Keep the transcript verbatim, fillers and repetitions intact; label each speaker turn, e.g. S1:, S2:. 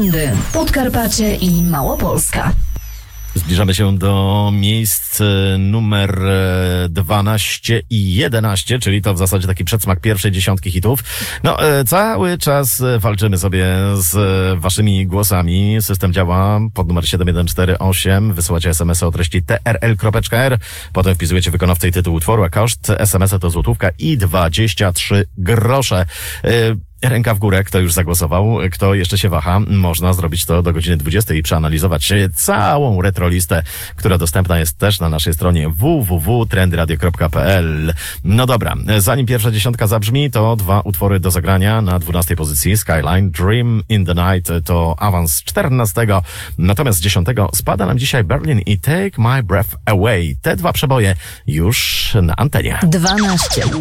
S1: Trendy, Podkarpacie i Małopolska.
S2: Zbliżamy się do miejsc numer dwanaście i jedenaście, czyli to w zasadzie taki przedsmak pierwszej dziesiątki hitów. No, cały czas walczymy sobie z waszymi głosami. System działa pod numer siedem jeden cztery osiem. Wysyłacie es em es a o treści t r l kropka r. Potem wpisujecie wykonawcę i tytuł utworu, a koszt es em es a to złotówka i dwadzieścia trzy grosze. Ręka w górę, kto już zagłosował, kto jeszcze się waha, można zrobić to do godziny dwudziestej i przeanalizować całą retrolistę, która dostępna jest też na naszej stronie w w w kropka trendy radio kropka p l. No dobra, zanim pierwsza dziesiątka zabrzmi, to dwa utwory do zagrania na dwunastej pozycji. Skyline, Dream in the Night to awans z czternastego, natomiast z dziesiątego spada nam dzisiaj Berlin i Take My Breath Away. Te dwa przeboje już na antenie.
S1: dwanaście.